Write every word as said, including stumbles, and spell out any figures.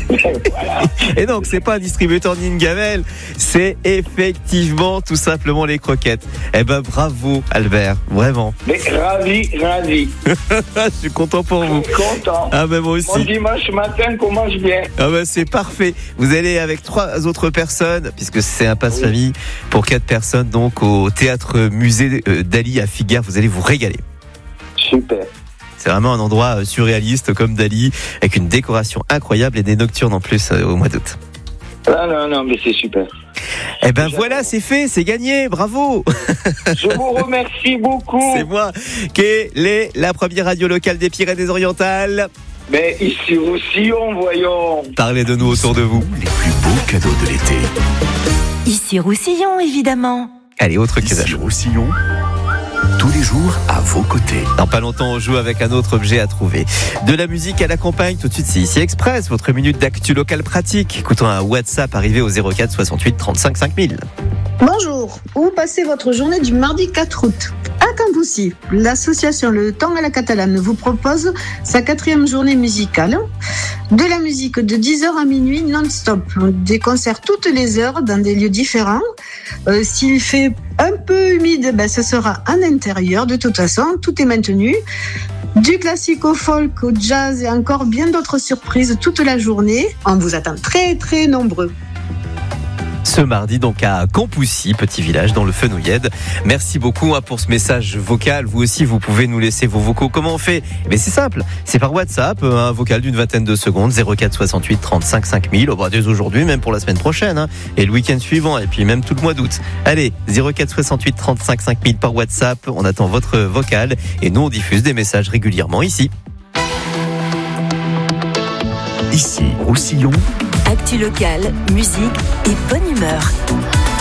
Voilà. Et donc, c'est pas un distributeur Ningavel, c'est effectivement tout simplement les croquettes. Eh ben, bravo, Albert, vraiment. Mais ravi, ravi. Je suis content pour vous. Content. Ah ben, moi aussi. Mon dimanche matin commence bien. Ah ben, c'est parfait. Vous allez avec trois autres personnes, puisque c'est un passe-famille, oui. Pour quatre personnes, donc au théâtre musée Dali à Figueres. Vous allez vous régaler. Super. C'est vraiment un endroit surréaliste comme Dali, avec une décoration incroyable et des nocturnes en plus au mois d'août. Ah non, non, mais c'est super. Eh ben voilà, c'est fait, c'est gagné, bravo. Je vous remercie beaucoup. C'est moi. Quelle est la première radio locale des Pyrénées-Orientales? Mais ici Roussillon, voyons. Parlez de nous autour de vous. Les plus beaux cadeaux de l'été. Ici Roussillon, évidemment. Allez, autre question. Ici Roussillon. Tous les jours à vos côtés. Dans pas longtemps, on joue avec un autre objet à trouver. De la musique à la campagne, tout de suite c'est Ici Express, votre minute d'actu local pratique. Écoutons un WhatsApp arrivé au zéro quatre soixante-huit trente-cinq cinq mille. Bonjour, où passez votre journée du mardi quatre août? À Camboussy, l'association Le Temps à la Catalane vous propose sa quatrième journée musicale. De la musique de dix heures à minuit non-stop. Des concerts toutes les heures dans des lieux différents. Euh, s'il fait un peu humide, ben, ce sera en intérieur. De toute façon, tout est maintenu. Du classique au folk, au jazz et encore bien d'autres surprises toute la journée. On vous attend très très nombreux. Ce mardi donc à Camboussy, petit village dans le Fenouillède. Merci beaucoup pour ce message vocal. Vous aussi, vous pouvez nous laisser vos vocaux. Comment on fait? Mais c'est simple, c'est par WhatsApp, un vocal d'une vingtaine de secondes, zéro quatre soixante-huit trente-cinq cinq mille. Oh bah, dès aujourd'hui, même pour la semaine prochaine, hein, et le week-end suivant, et puis même tout le mois d'août. Allez, zéro quatre soixante-huit trente-cinq cinq mille par WhatsApp. On attend votre vocal et nous on diffuse des messages régulièrement ici. Ici Roussillon. Actu locale, musique et bonne humeur.